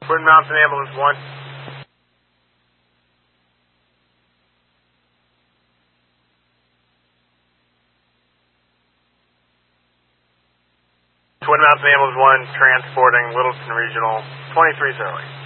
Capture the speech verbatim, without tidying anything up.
Twin Mountain Ambulance one. Twin Mountain Ambulance one, transporting Littleton Regional, twenty-three Zurley.